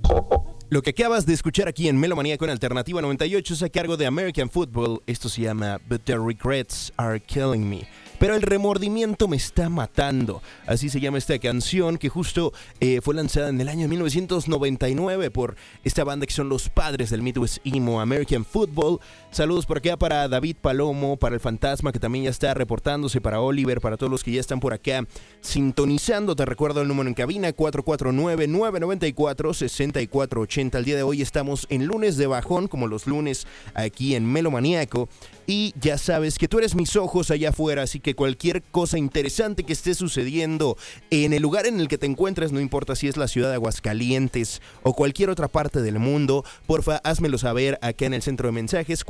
Lo que acabas de escuchar aquí en Melomanía con Alternativa 98 es a cargo de American Football. Esto se llama But the Regrets Are Killing Me. Pero el remordimiento me está matando. Así se llama esta canción que justo fue lanzada en el año 1999 por esta banda que son los padres del Midwest Emo, American Football. Saludos por acá para David Palomo, para el Fantasma que también ya está reportándose, para Oliver, para todos los que ya están por acá sintonizando. Te recuerdo el número en cabina, 449-994-6480. El día de hoy estamos en lunes de bajón, como los lunes aquí en Melomaníaco. Y ya sabes que tú eres mis ojos allá afuera, así que cualquier cosa interesante que esté sucediendo en el lugar en el que te encuentres, no importa si es la ciudad de Aguascalientes o cualquier otra parte del mundo, porfa, házmelo saber acá en el centro de mensajes,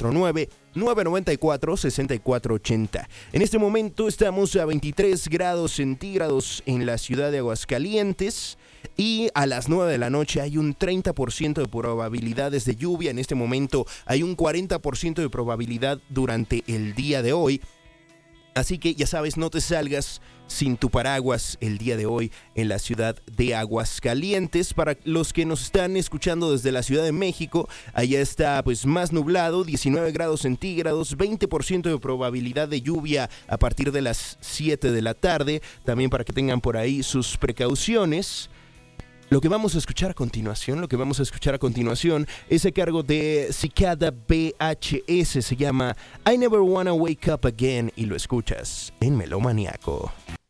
449-994-6480. En este momento estamos a 23 grados centígrados en la ciudad de Aguascalientes. Y a las 9 de la noche hay un 30% de probabilidades de lluvia. En este momento hay un 40% de probabilidad durante el día de hoy. Así que ya sabes, no te salgas sin tu paraguas el día de hoy en la ciudad de Aguascalientes. Para los que nos están escuchando desde la Ciudad de México, allá está pues más nublado, 19 grados centígrados, 20% de probabilidad de lluvia a partir de las 7 de la tarde. También para que tengan por ahí sus precauciones. Lo que vamos a escuchar a continuación es a cargo de Cicada BHS, se llama I Never Wanna Wake Up Again y lo escuchas en Melomaniaco.